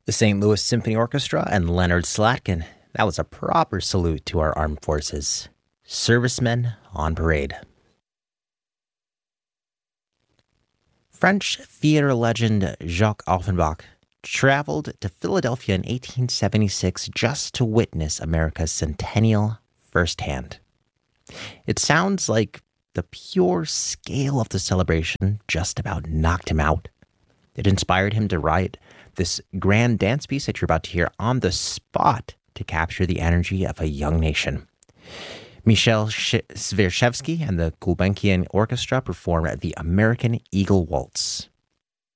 The St. Louis Symphony Orchestra and Leonard Slatkin. That was a proper salute to our armed forces. Servicemen on parade. French theater legend Jacques Offenbach traveled to Philadelphia in 1876 just to witness America's centennial firsthand. It sounds like the pure scale of the celebration just about knocked him out. It inspired him to write this grand dance piece that you're about to hear on the spot to capture the energy of a young nation. Michel Swieczewski and the Gulbenkian Orchestra performed the American Eagle Waltz.